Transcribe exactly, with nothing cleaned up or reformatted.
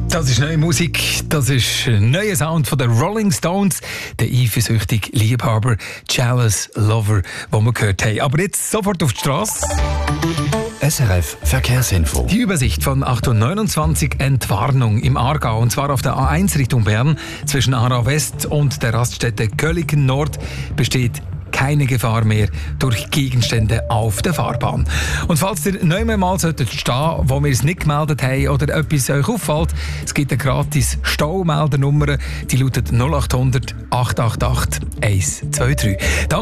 Das ist neue Musik, das ist ein neuer Sound von den Rolling Stones, der eifersüchtige Liebhaber, Jealous Lover, den wir gehört haben. Aber jetzt sofort auf die Straße. S R F Verkehrsinfo. Die Übersicht von acht Uhr neunundzwanzig, Entwarnung im Aargau, und zwar auf der A eins Richtung Bern. Zwischen Aarau West und der Raststätte Köliken Nord besteht keine Gefahr mehr durch Gegenstände auf der Fahrbahn. Und falls ihr nicht mehr mal solltet stehen, wo wir es nicht gemeldet haben oder etwas euch auffällt, es gibt eine gratis Staumeldernummer, die lautet null acht hundert, acht acht acht, eins zwei drei.